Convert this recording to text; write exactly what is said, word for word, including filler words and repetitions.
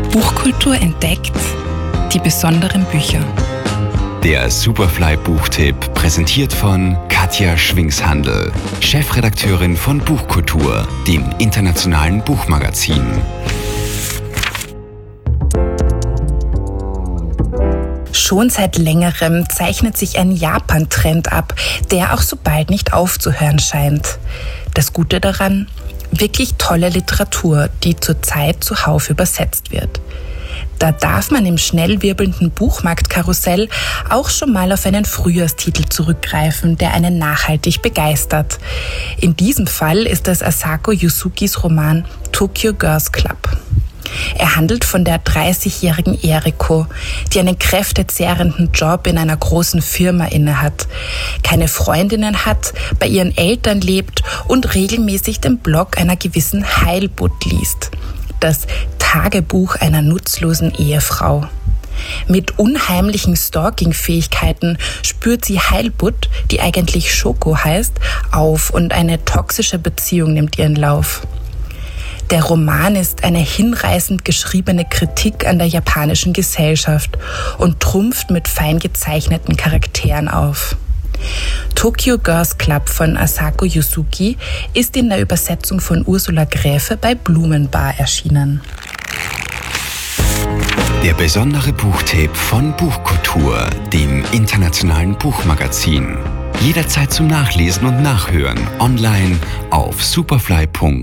Buchkultur entdeckt, die besonderen Bücher. Der Superfly-Buchtipp, präsentiert von Katja Schwingshandel, Chefredakteurin von Buchkultur, dem internationalen Buchmagazin. Schon seit längerem zeichnet sich ein Japan-Trend ab, der auch so bald nicht aufzuhören scheint. Das Gute daran? Wirklich tolle Literatur, die zurzeit zuhauf übersetzt wird. Da darf man im schnell wirbelnden Buchmarktkarussell auch schon mal auf einen Frühjahrstitel zurückgreifen, der einen nachhaltig begeistert. In diesem Fall ist es Asako Yuzukis Roman Tokyo Girls Club. Er handelt von der dreißigjährigen Eriko, die einen kräftezehrenden Job in einer großen Firma innehat, keine Freundinnen hat, bei ihren Eltern lebt und regelmäßig den Blog einer gewissen Heilbutt liest. Das Tagebuch einer nutzlosen Ehefrau. Mit unheimlichen Stalking-Fähigkeiten spürt sie Heilbutt, die eigentlich Shoko heißt, auf und eine toxische Beziehung nimmt ihren Lauf. Der Roman ist eine hinreißend geschriebene Kritik an der japanischen Gesellschaft und trumpft mit fein gezeichneten Charakteren auf. Tokyo Girls Club von Asako Yuzuki ist in der Übersetzung von Ursula Gräfe bei Blumenbar erschienen. Der besondere Buchtipp von Buchkultur, dem internationalen Buchmagazin. Jederzeit zum Nachlesen und Nachhören online auf superfly punkt